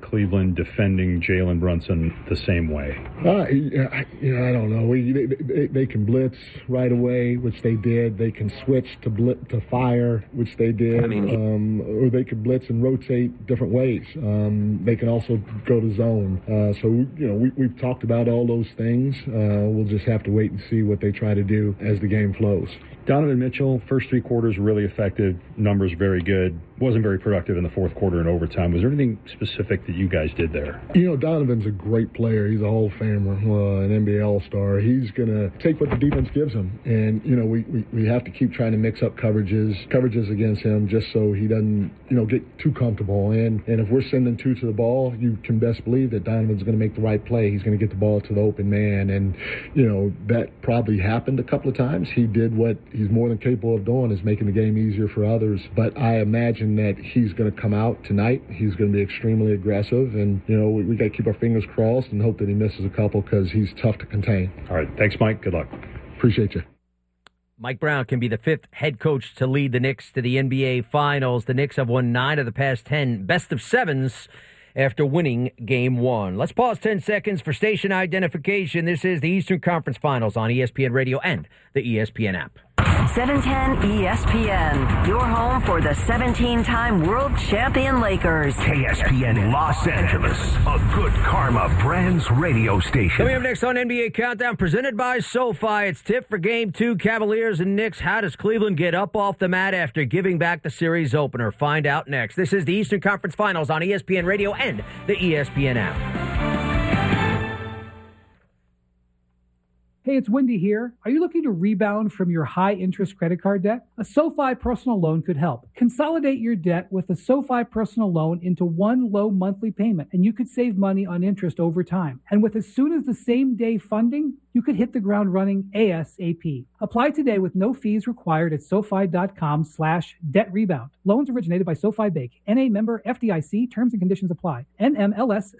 Cleveland defending Jalen Brunson the same way? I don't know. They can blitz right away, which they did. They can switch to fire, which they did. Or they could blitz and rotate different ways. They can also go to zone. We've talked about all those things. We'll just have to wait and see what they try to do as the game flows. Donovan Mitchell, first three quarters really effective, numbers very good, wasn't very productive in the fourth quarter and overtime. Was there anything specific that you guys did there? Donovan's a great player. He's a Hall of Famer, an NBA All-Star. He's going to take what the defense gives him. And, we have to keep trying to mix up coverages against him just so he doesn't, get too comfortable. And if we're sending two to the ball, you can best believe that Donovan's going to make the right play. He's going to get the ball to the open man. And, that probably happened a couple of times. He did what he's more than capable of doing, is making the game easier for others. But I imagine that he's going to come out tonight. He's going to be extremely aggressive. And, we got to keep our fingers crossed and hope that he misses a couple because he's tough to contain. All right. Thanks, Mike. Good luck. Appreciate you. Mike Brown can be the fifth head coach to lead the Knicks to the NBA Finals. The Knicks have won 9 of the past 10 best-of-sevens after winning Game 1. Let's pause 10 seconds for station identification. This is the Eastern Conference Finals on ESPN Radio and the ESPN app. 710 ESPN, your home for the 17-time world champion Lakers. KSPN Los Angeles, a Good Karma Brands radio station. Coming up next on NBA Countdown, presented by SoFi. It's tip for Game 2, Cavaliers and Knicks. How does Cleveland get up off the mat after giving back the series opener? Find out next. This is the Eastern Conference Finals on ESPN Radio and the ESPN app. Hey, it's Wendy here. Are you looking to rebound from your high-interest credit card debt? A SoFi personal loan could help. Consolidate your debt with a SoFi personal loan into one low monthly payment, and you could save money on interest over time. And with as soon as the same-day funding, you could hit the ground running ASAP. Apply today with no fees required at SoFi.com/debt-rebound. Loans originated by SoFi Bank. NA member FDIC. Terms and conditions apply. NMLS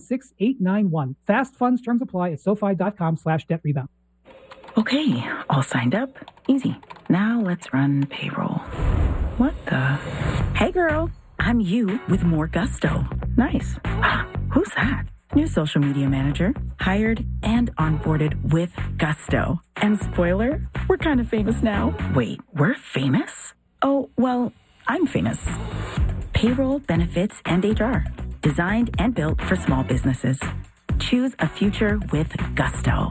696891. Fast funds terms apply at SoFi.com/debt-rebound. Okay, all signed up. Easy. Now let's run payroll. What the? Hey girl, I'm you with more gusto. Nice. Who's that? New social media manager, hired and onboarded with gusto. And spoiler, we're kind of famous now. Wait, we're famous? Oh, well, I'm famous. Payroll, benefits, and HR. Designed and built for small businesses. Choose a future with gusto.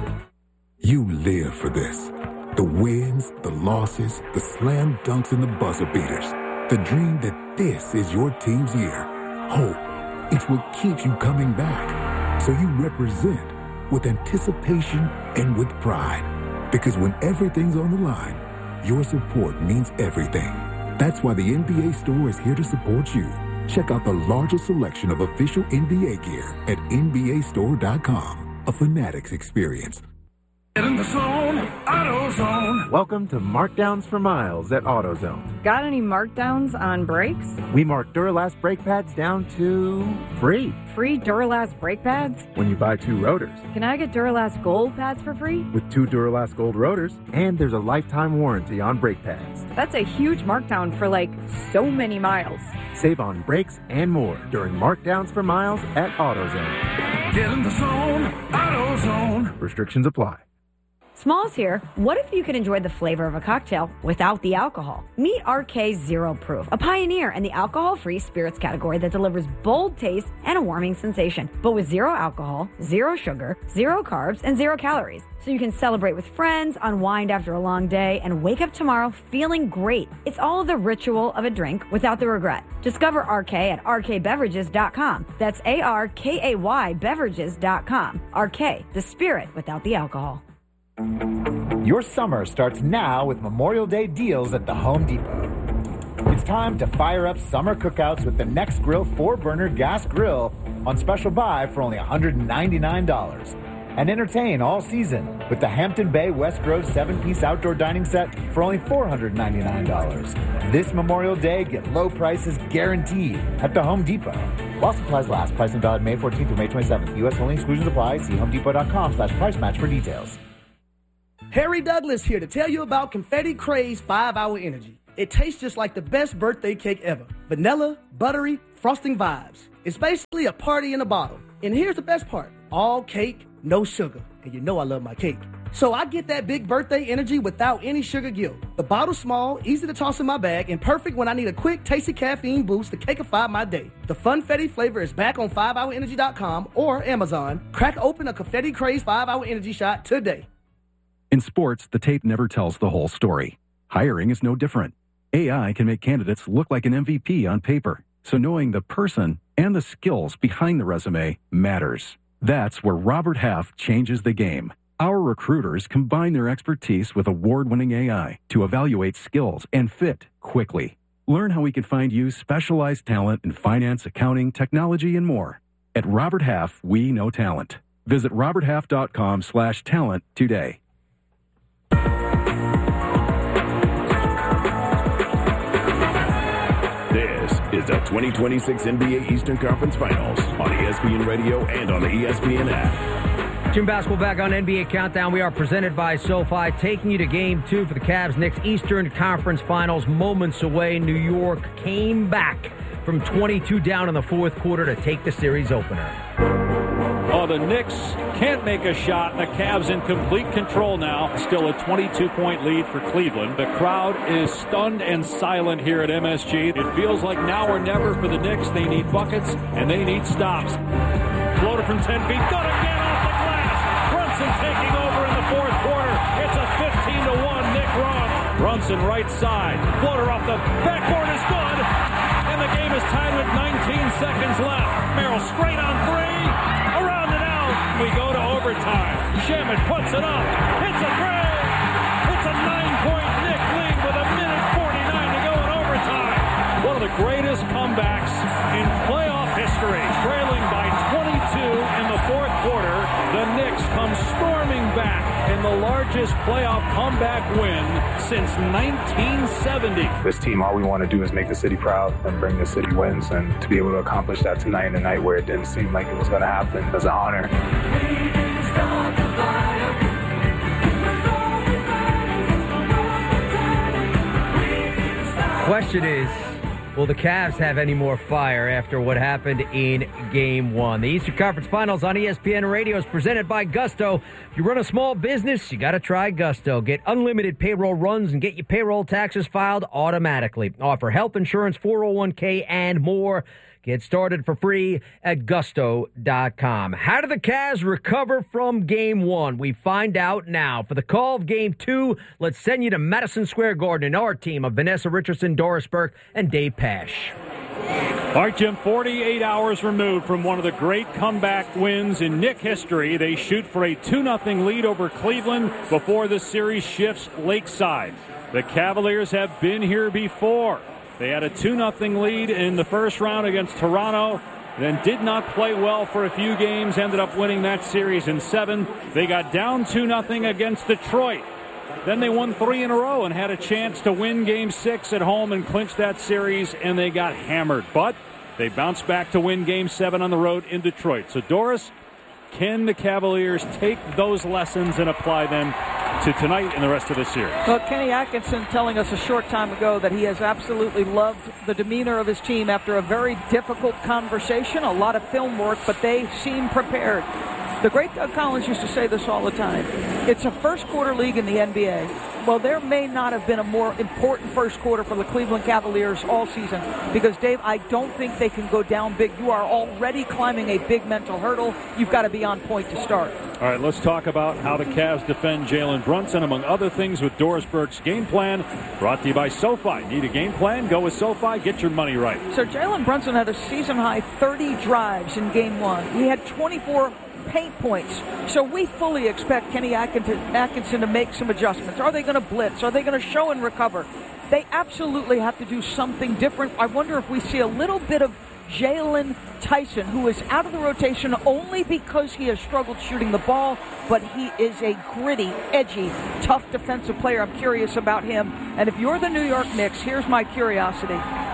You live for this. The wins, the losses, the slam dunks, and the buzzer beaters. The dream that this is your team's year. Hope. It's what keeps you coming back. So you represent with anticipation and with pride. Because when everything's on the line, your support means everything. That's why the NBA Store is here to support you. Check out the largest selection of official NBA gear at NBAstore.com. A Fanatics experience. Get in the zone, AutoZone. Welcome to Markdowns for Miles at AutoZone. Got any markdowns on brakes? We mark Duralast brake pads down to free. Free Duralast brake pads? When you buy 2 rotors. Can I get Duralast Gold pads for free? With 2 Duralast Gold rotors, and there's a lifetime warranty on brake pads. That's a huge markdown for so many miles. Save on brakes and more during Markdowns for Miles at AutoZone. Get in the zone, AutoZone. Restrictions apply. Smalls here. What if you could enjoy the flavor of a cocktail without the alcohol? Meet RK Zero Proof, a pioneer in the alcohol-free spirits category that delivers bold taste and a warming sensation, but with 0 alcohol, 0 sugar, 0 carbs, and 0 calories. So you can celebrate with friends, unwind after a long day, and wake up tomorrow feeling great. It's all the ritual of a drink without the regret. Discover RK at rkbeverages.com. That's ARKAY beverages.com. RK, the spirit without the alcohol. Your summer starts now with Memorial Day deals at the Home Depot. It's time to fire up summer cookouts with the Next Grill 4-burner gas grill on special buy for only $199. And entertain all season with the Hampton Bay West Grove 7-piece outdoor dining set for only $499. This Memorial Day, get low prices guaranteed at the Home Depot. While supplies last, pricing valid May 14th through May 27th. U.S. only, exclusions apply. See homedepot.com/price match for details. Harry Douglas here to tell you about Confetti Craze 5-Hour Energy. It tastes just like the best birthday cake ever. Vanilla, buttery, Frosting Vibes. It's basically a party in a bottle. And here's the best part. All cake, no sugar. And you know I love my cake. So I get that big birthday energy without any sugar guilt. The bottle's small, easy to toss in my bag, and perfect when I need a quick, tasty caffeine boost to cakeify my day. The Funfetti flavor is back on 5hourenergy.com or Amazon. Crack open a Confetti Craze 5-Hour Energy shot today. In sports, the tape never tells the whole story. Hiring is no different. AI can make candidates look like an MVP on paper. So knowing the person and the skills behind the resume matters. That's where Robert Half changes the game. Our recruiters combine their expertise with award-winning AI to evaluate skills and fit quickly. Learn how we can find you specialized talent in finance, accounting, technology, and more. At Robert Half, we know talent. Visit roberthalf.com/talent today. This is the 2026 NBA Eastern Conference Finals on ESPN Radio and on the ESPN app. Jim Basketball back on NBA Countdown. We are presented by SoFi, taking you to Game 2 for the Cavs' Knicks Eastern Conference Finals. Moments away, New York came back from 22 down in the fourth quarter to take the series opener. Oh, the Knicks can't make a shot. The Cavs in complete control now. Still a 22-point lead for Cleveland. The crowd is stunned and silent here at MSG. It feels like now or never for the Knicks. They need buckets and they need stops. Floater from 10 feet. Good again off the glass. Brunson taking over in the fourth quarter. It's a 15-1 Knick run. Brunson right side. Floater off the backboard is good. And the game is tied with 19 seconds left. Merrill straight on three. Around and out. We go to overtime. Shaman puts it up. Hits a three. It's a 9-point Knick lead with a minute 49 to go in overtime. One of the greatest comebacks in playoff history. Trailing by 22 in the fourth quarter, the Knicks come storming back in the largest playoff comeback win since 1970. This team, all we want to do is make the city proud and bring the city wins, and to be able to accomplish that tonight in a night where it didn't seem like it was going to happen is an honor. Question is, will the Cavs have any more fire after what happened in Game 1? The Eastern Conference Finals on ESPN Radio is presented by Gusto. If you run a small business, you got to try Gusto. Get unlimited payroll runs and get your payroll taxes filed automatically. Offer health insurance, 401k, and more. Get started for free at gusto.com. How did the Cavs recover from Game 1? We find out now. For the call of Game 2, let's send you to Madison Square Garden and our team of Vanessa Richardson, Doris Burke, and Dave Pash. All right, Jim, 48 hours removed from one of the great comeback wins in Knick history. They shoot for a 2-0 lead over Cleveland before the series shifts lakeside. The Cavaliers have been here before. They had a 2-0 lead in the first round against Toronto, then did not play well for a few games, ended up winning that series in 7. They got down 2-0 against Detroit. Then they won 3 in a row and had a chance to win Game 6 at home and clinch that series, and they got hammered. But they bounced back to win Game 7 on the road in Detroit. So, Doris, can the Cavaliers take those lessons and apply them to tonight and the rest of the series? Well, Kenny Atkinson telling us a short time ago that he has absolutely loved the demeanor of his team after a very difficult conversation, a lot of film work, but they seem prepared. The great Doug Collins used to say this all the time. It's a first-quarter league in the NBA. Well, there may not have been a more important first quarter for the Cleveland Cavaliers all season because, Dave, I don't think they can go down big. You are already climbing a big mental hurdle. You've got to be on point to start. All right, let's talk about how the Cavs defend Jalen Brunson, among other things, with Doris Burke's game plan, brought to you by SoFi. Need a game plan? Go with SoFi. Get your money right. So Jalen Brunson had a season-high 30 drives in Game 1. He had 24 paint points. So we fully expect Kenny Atkinson to make some adjustments. Are they going to blitz? Are they going to show and recover? They absolutely have to do something different. I wonder if we see a little bit of Jalen Tyson, who is out of the rotation only because he has struggled shooting the ball, but he is a gritty, edgy, tough defensive player. I'm curious about him. And if you're the New York Knicks, here's my curiosity.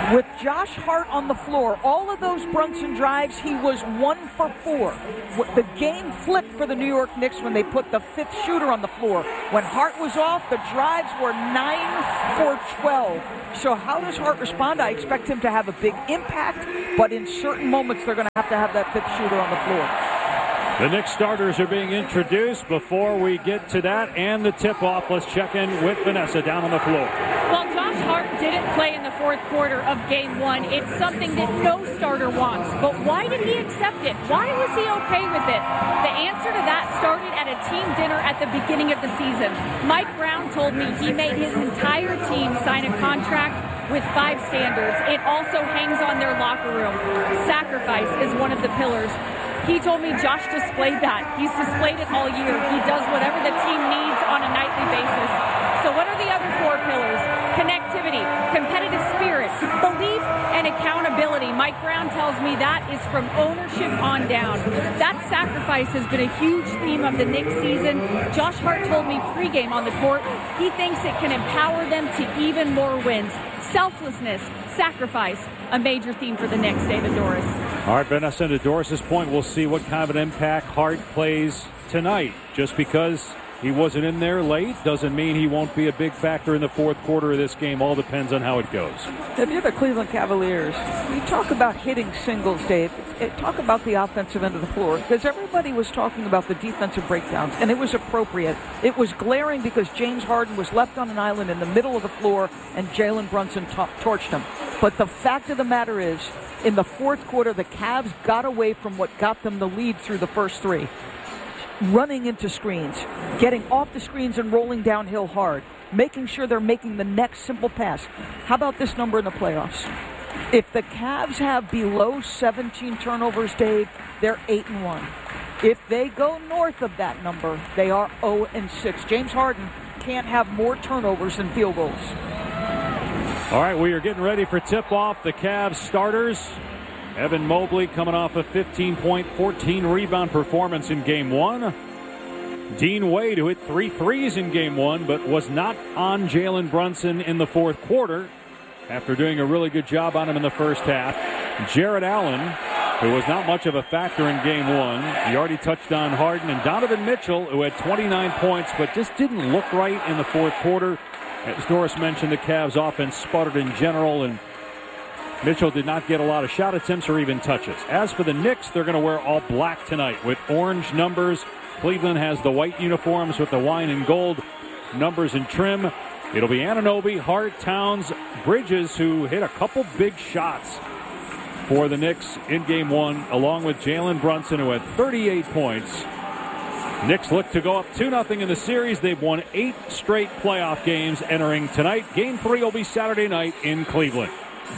With Josh Hart on the floor, all of those Brunson drives, he was 1 for 4. The game flipped for the New York Knicks when they put the 5th shooter on the floor. When Hart was off, the drives were 9 for 12. So how does Hart respond? I expect him to have a big impact, but in certain moments they're going to have that 5th shooter on the floor. The Knicks starters are being introduced. Before we get to that and the tip-off, let's check in with Vanessa down on the floor. Well, Josh Hart didn't play in the fourth quarter of Game 1. It's something that no starter wants. But why did he accept it? Why was he okay with it? The answer to that started at a team dinner at the beginning of the season. Mike Brown told me he made his entire team sign a contract with 5 standards. It also hangs on their locker room. Sacrifice is one of the pillars. He told me Josh displayed that. He's displayed it all year. He does whatever the team needs on a nightly basis. So what are the other 4 pillars? Connectivity, competitive spirit, belief, and accountability. Mike Brown tells me that is from ownership on down. That sacrifice has been a huge theme of the Knicks season. Josh Hart told me pregame on the court, he thinks it can empower them to even more wins. Selflessness, sacrifice, a major theme for the Knicks, David Doris. All right, Vanessa, to Doris's point, we'll see what kind of an impact Hart plays tonight. Just because he wasn't in there late doesn't mean he won't be a big factor in the fourth quarter of this game. All depends on how it goes. If you're the Cleveland Cavaliers, you talk about hitting singles, Dave. Talk about the offensive end of the floor, because everybody was talking about the defensive breakdowns, and it was appropriate. It was glaring because James Harden was left on an island in the middle of the floor, and Jalen Brunson torched him. But the fact of the matter is, in the fourth quarter, the Cavs got away from what got them the lead through the first 3. Running into screens, getting off the screens and rolling downhill hard, making sure they're making the next simple pass. How about this number in the playoffs? If the Cavs have below 17 turnovers, Dave, they're 8-1. If they go north of that number, they are 0-6. James Harden can't have more turnovers than field goals. All right, we are getting ready for tip-off. The Cavs starters. Evan Mobley coming off a 15-point, 14-rebound performance in Game 1. Dean Wade, who hit 3 threes in Game 1, but was not on Jalen Brunson in the fourth quarter after doing a really good job on him in the first half. Jared Allen, who was not much of a factor in Game 1. He already touched on Harden. And Donovan Mitchell, who had 29 points, but just didn't look right in the fourth quarter. As Doris mentioned, the Cavs offense sputtered in general, and Mitchell did not get a lot of shot attempts or even touches. As for the Knicks, they're going to wear all black tonight with orange numbers. Cleveland has the white uniforms with the wine and gold numbers and trim. It'll be Anunoby, Hart, Towns, Bridges, who hit a couple big shots for the Knicks in Game 1, along with Jalen Brunson, who had 38 points. Knicks look to go up 2-0 in the series. They've won 8 straight playoff games entering tonight. Game 3 will be Saturday night in Cleveland.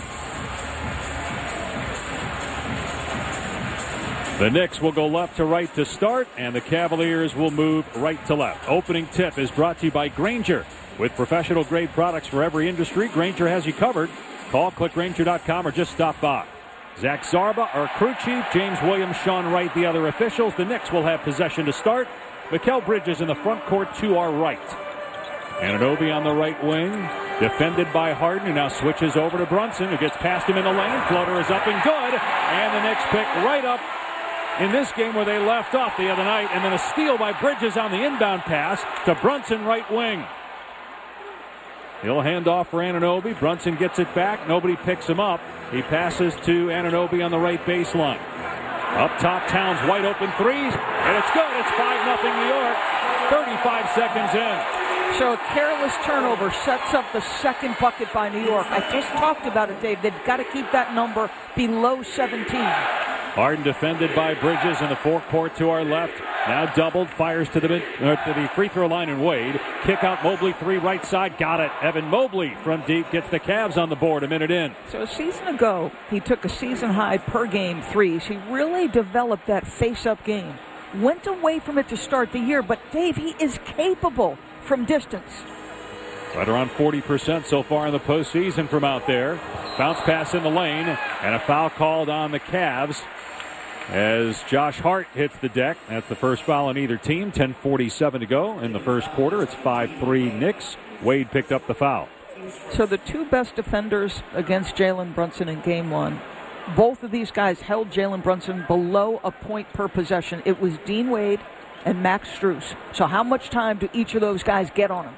The Knicks will go left to right to start, and the Cavaliers will move right to left. Opening tip is brought to you by Grainger. With professional-grade products for every industry, Grainger has you covered. Call, click Grainger.com, or just stop by. Zach Zarba, our crew chief. James Williams, Sean Wright, the other officials. The Knicks will have possession to start. Mikal Bridges in the front court to our right. Anunoby on the right wing. Defended by Harden, who now switches over to Brunson, who gets past him in the lane. Floater is up and good. And the Knicks pick right up in this game where they left off the other night. And then a steal by Bridges on the inbound pass to Brunson, right wing. He'll hand off for Anunoby. Brunson gets it back. Nobody picks him up. He passes to Anunoby on the right baseline. Up top, Towns, wide open threes. And it's good. It's 5-0 New York. 35 seconds in. So a careless turnover sets up the second bucket by New York. I just talked about it, Dave. They've got to keep that number below 17. Harden defended by Bridges in the forecourt to our left. Now doubled, fires to the free throw line, and Wade. Kick out Mobley, 3 right side, got it. Evan Mobley from deep gets the Cavs on the board a minute in. So a season ago, he took a season-high per-game threes. He really developed that face-up game. Went away from it to start the year, but Dave, he is capable from distance. Right around 40% so far in the postseason from out there. Bounce pass in the lane, and a foul called on the Cavs as Josh Hart hits the deck. That's the first foul on either team. 10:47 to go in the first quarter. It's 5-3 Knicks. Wade picked up the foul. So the two best defenders against Jalen Brunson in Game 1, both of these guys held Jalen Brunson below a point per possession. It was Dean Wade and Max Strus. So how much time do each of those guys get on him?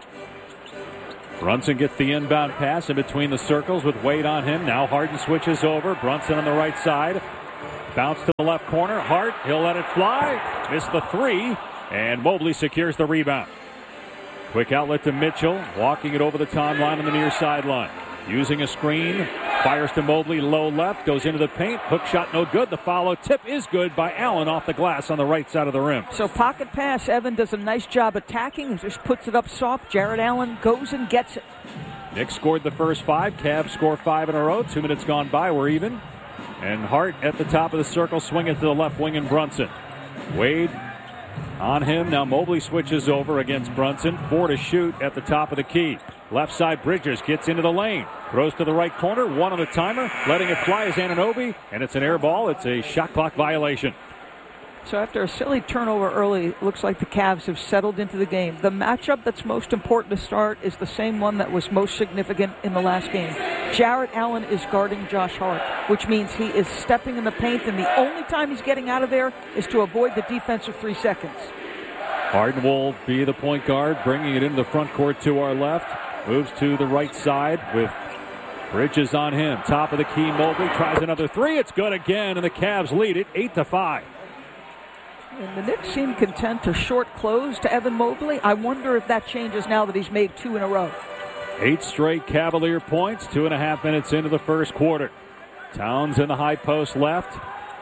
Brunson gets the inbound pass in between the circles with Wade on him. Now Harden switches over. Brunson on the right side. Bounce to the left corner. Hart, he'll let it fly. Missed the three. And Mobley secures the rebound. Quick outlet to Mitchell. Walking it over the timeline on the near sideline. Using a screen. Fires to Mobley, low left. Goes into the paint. Hook shot no good. The follow tip is good by Allen off the glass on the right side of the rim. So pocket pass. Evan does a nice job attacking. He just puts it up soft. Jared Allen goes and gets it. Knicks scored the first 5. Cavs score 5 in a row. 2 minutes gone by. We're even. And Hart at the top of the circle, swinging to the left wing and Brunson. Wade on him. Now Mobley switches over against Brunson. 4 to shoot at the top of the key. Left side, Bridges gets into the lane. Throws to the right corner. 1 on the timer. Letting it fly is Anunoby. And it's an air ball. It's a shot clock violation. So after a silly turnover early, it looks like the Cavs have settled into the game. The matchup that's most important to start is the same one that was most significant in the last game. Jared Allen is guarding Josh Hart, which means he is stepping in the paint, and the only time he's getting out of there is to avoid the defensive 3 seconds. Harden will be the point guard, bringing it into the front court to our left. Moves to the right side with Bridges on him. Top of the key, Mobley tries another 3. It's good again, and the Cavs lead it 8-5. And the Knicks seem content to short close to Evan Mobley. I wonder if that changes now that he's made 2 in a row. 8 straight Cavalier points, 2.5 minutes into the first quarter. Towns in the high post left.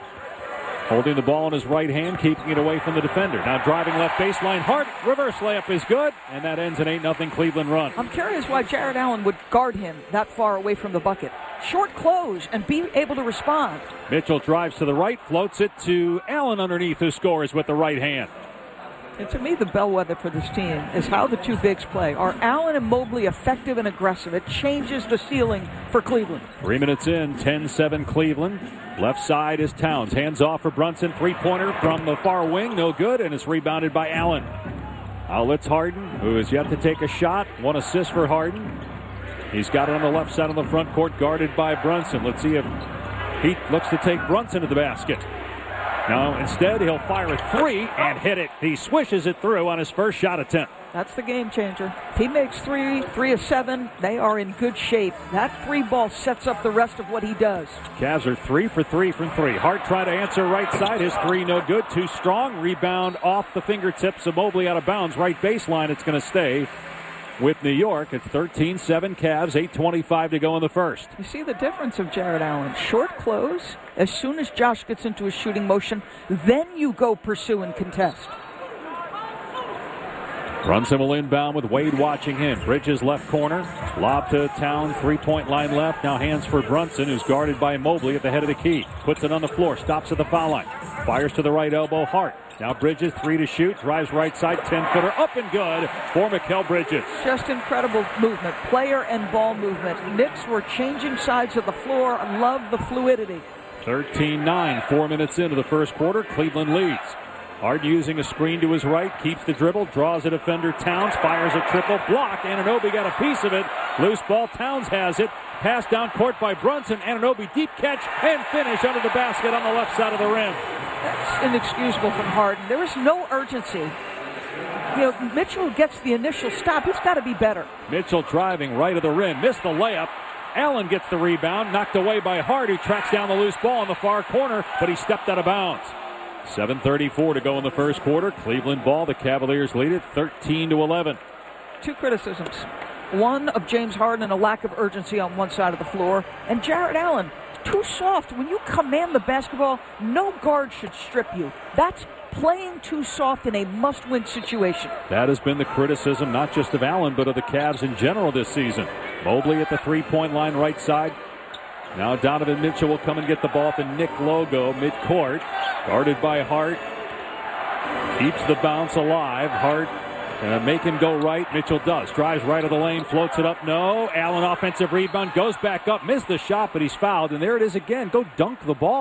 Holding the ball in his right hand, keeping it away from the defender. Now driving left baseline. Hart, reverse layup is good, and that ends an 8-0 Cleveland run. I'm curious why Jared Allen would guard him that far away from the bucket. Short close and be able to respond. Mitchell drives to the right, floats it to Allen underneath, who scores with the right hand. And to me, the bellwether for this team is how the two bigs play. Are Allen and Mobley effective and aggressive? It changes the ceiling for Cleveland. 3 minutes in, 10-7 Cleveland. Left side is Towns. Hands off for Brunson. Three-pointer from the far wing. No good, and it's rebounded by Allen. Outlets Harden, who is yet to take a shot. 1 assist for Harden. He's got it on the left side of the front court, guarded by Brunson. Let's see if he looks to take Brunson to the basket. No, instead he'll fire a 3 and hit it. He swishes it through on his first shot attempt. That's the game changer. If he makes 3 of 7, they are in good shape. That 3 ball sets up the rest of what he does. Cavs are 3 for 3 from 3. Hart tried to answer right side. His 3 no good. Too strong. Rebound off the fingertips of Mobley out of bounds. Right baseline. It's going to stay with New York. It's 13-7 Cavs. 8:25 to go in the first. You see the difference of Jared Allen. Short close. As soon as Josh gets into a shooting motion, then you go pursue and contest. Brunson will inbound with Wade watching him. Bridges left corner. Lob to Town. 3-point line left. Now hands for Brunson, who's guarded by Mobley at the head of the key. Puts it on the floor. Stops at the foul line. Fires to the right elbow. Hart. Now Bridges, 3 to shoot. Drives right side. 10-footer up and good for Mikal Bridges. Just incredible movement. Player and ball movement. Knicks were changing sides of the floor. I love the fluidity. 13-9. 4 minutes into the first quarter. Cleveland leads. Hart using a screen to his right, keeps the dribble, draws a defender. Towns fires a triple block. Anunoby got a piece of it. Loose ball. Towns has it. Pass down court by Brunson. Anunoby deep catch and finish under the basket on the left side of the rim. That's inexcusable from Harden. There is no urgency. You know, Mitchell gets the initial stop. He's got to be better. Mitchell driving right of the rim. Missed the layup. Allen gets the rebound. Knocked away by Hart, who tracks down the loose ball in the far corner, but he stepped out of bounds. 7:34 to go in the first quarter. Cleveland ball. The Cavaliers lead it 13-11. 2 criticisms. One of James Harden and a lack of urgency on one side of the floor. And Jared Allen, too soft. When you command the basketball, no guard should strip you. That's playing too soft in a must-win situation. That has been the criticism, not just of Allen, but of the Cavs in general this season. Mobley at the 3-point line right side. Now Donovan Mitchell will come and get the ball to Nick Logo midcourt. Guarded by Hart. Keeps the bounce alive. Hart make him go right. Mitchell does. Drives right of the lane. Floats it up. No. Allen offensive rebound. Goes back up. Missed the shot, but he's fouled. And there it is again. Go dunk the ball.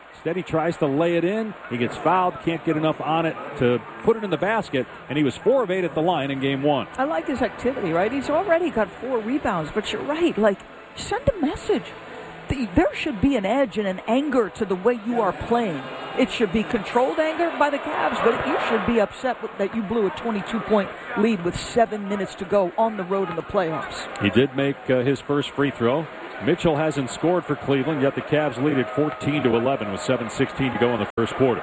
Instead, he tries to lay it in. He gets fouled, can't get enough on it to put it in the basket, and he was 4 of 8 at the line in game 1. I like his activity, right? He's already got 4 rebounds, but you're right. Send a message. There should be an edge and an anger to the way you are playing. It should be controlled anger by the Cavs, but you should be upset that you blew a 22-point lead with 7 minutes to go on the road in the playoffs. He did make his first free throw. Mitchell hasn't scored for Cleveland, yet the Cavs lead at 14-11 with 7:16 to go in the first quarter.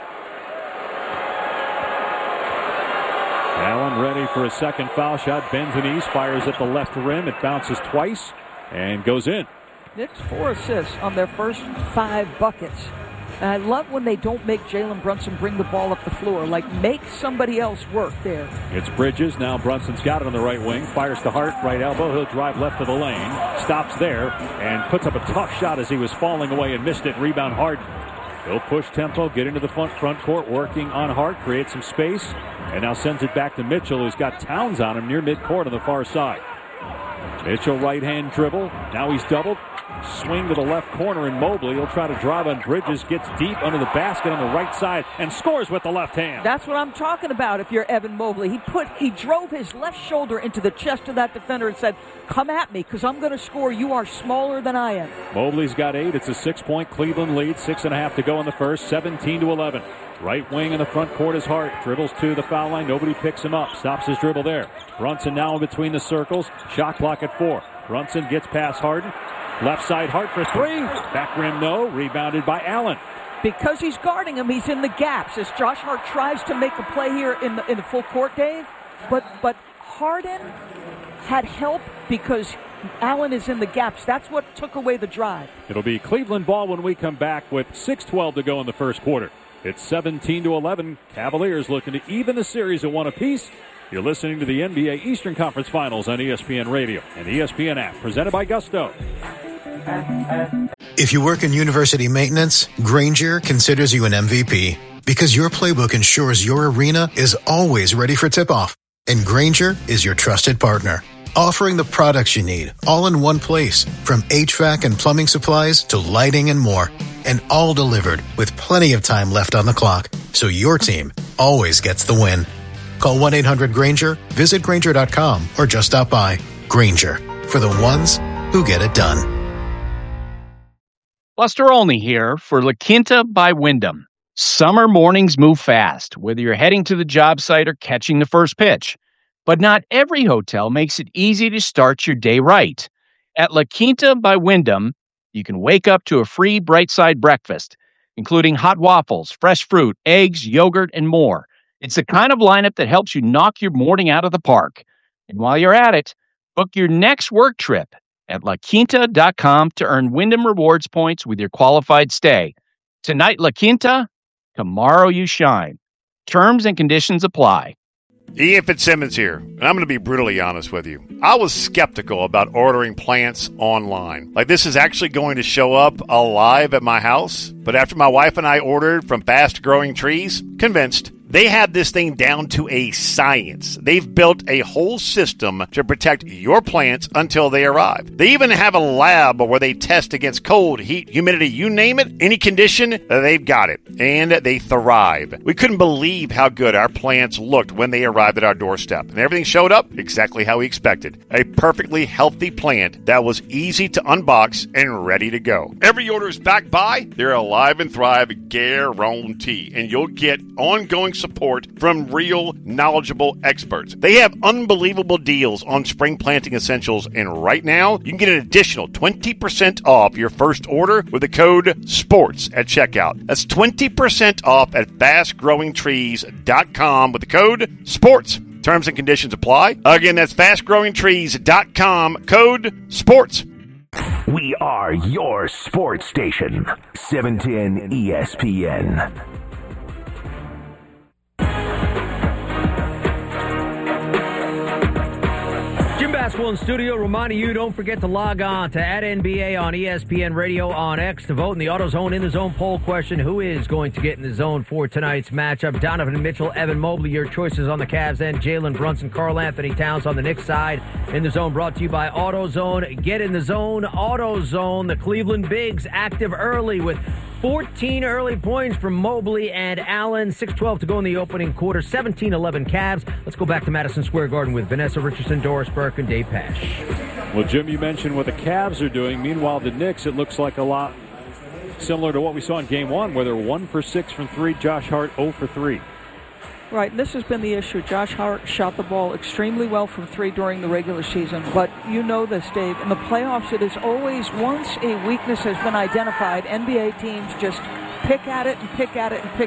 Allen ready for a second foul shot. Bends and knees, fires at the left rim. It bounces twice and goes in. Knicks 4 assists on their first 5 buckets. And I love when they don't make Jalen Brunson bring the ball up the floor. Make somebody else work there. It's Bridges. Now Brunson's got it on the right wing. Fires to Hart, right elbow. He'll drive left of the lane. Stops there and puts up a tough shot as he was falling away and missed it. Rebound Harden. He'll push tempo, get into the front court, working on Hart, create some space, and now sends it back to Mitchell, who's got Towns on him near midcourt on the far side. Mitchell right-hand dribble. Now he's doubled. Swing to the left corner, and Mobley will try to drive on Bridges, gets deep under the basket on the right side, and scores with the left hand. That's what I'm talking about if you're Evan Mobley. He drove his left shoulder into the chest of that defender and said, come at me, because I'm going to score. You are smaller than I am. Mobley's got 8. It's a 6-point Cleveland lead. 6.5 to go in the first. 17-11. Right wing in the front court is Hart. Dribbles to the foul line. Nobody picks him up. Stops his dribble there. Brunson now in between the circles. Shot clock at 4. Brunson gets past Harden. Left side, Hart for 3. Back rim, no. Rebounded by Allen. Because he's guarding him, he's in the gaps. As Josh Hart tries to make a play here in the full court, Dave. But Harden had help because Allen is in the gaps. That's what took away the drive. It'll be Cleveland ball when we come back with 6:12 to go in the first quarter. It's 17-11. Cavaliers looking to even the series at 1 apiece. You're listening to the NBA Eastern Conference Finals on ESPN Radio and ESPN app, presented by Gusto. If you work in university maintenance, Grainger considers you an MVP because your playbook ensures your arena is always ready for tip-off. And Grainger is your trusted partner, offering the products you need all in one place, from HVAC and plumbing supplies to lighting and more. And all delivered with plenty of time left on the clock, so your team always gets the win. Call 1-800-GRAINGER, visit Grainger.com, or just stop by. Grainger, for the ones who get it done. Buster Olney here for La Quinta by Wyndham. Summer mornings move fast, whether you're heading to the job site or catching the first pitch. But not every hotel makes it easy to start your day right. At La Quinta by Wyndham, you can wake up to a free Bright Side breakfast, including hot waffles, fresh fruit, eggs, yogurt, and more. It's the kind of lineup that helps you knock your morning out of the park. And while you're at it, book your next work trip at LaQuinta.com to earn Wyndham Rewards points with your qualified stay. Tonight, La Quinta, tomorrow you shine. Terms and conditions apply. Ian Fitzsimmons here, and I'm going to be brutally honest with you. I was skeptical about ordering plants online. Like, this is actually going to show up alive at my house. But after my wife and I ordered from Fast Growing Trees, convinced. They have this thing down to a science. They've built a whole system to protect your plants until they arrive. They even have a lab where they test against cold, heat, humidity, you name it, any condition, they've got it. And they thrive. We couldn't believe how good our plants looked when they arrived at our doorstep. And everything showed up exactly how we expected. A perfectly healthy plant that was easy to unbox and ready to go. Every order is backed by their Alive and Thrive guarantee. And you'll get ongoing support from real, knowledgeable experts. They have unbelievable deals on spring planting essentials, and right now, you can get an additional 20% off your first order with the code SPORTS at checkout. That's 20% off at fastgrowingtrees.com with the code SPORTS. Terms and conditions apply. Again, that's fastgrowingtrees.com, code SPORTS. We are your sports station, 710 ESPN. Basketball in studio, reminding you, don't forget to log on to @NBA on ESPN Radio on X to vote in the AutoZone In the Zone poll question. Who is going to get in the zone for tonight's matchup? Donovan Mitchell, Evan Mobley, your choices on the Cavs end. Jalen Brunson, Karl Anthony Towns on the Knicks side. In the Zone brought to you by AutoZone. Get in the zone, AutoZone. The Cleveland Bigs active early with 14 early points from Mobley and Allen. 6:12 to go in the opening quarter. 17-11 Cavs. Let's go back to Madison Square Garden with Vanessa Richardson, Doris Burke, and Dave Pasch. Well, Jim, you mentioned what the Cavs are doing. Meanwhile, the Knicks, it looks like a lot similar to what we saw in Game 1, where they're 1 for 6 from 3. Josh Hart 0 for 3. Right, and this has been the issue. Josh Hart shot the ball extremely well from 3 during the regular season, but you know this, Dave. In the playoffs, it is always, once a weakness has been identified, NBA teams just pick at it and pick at it and pick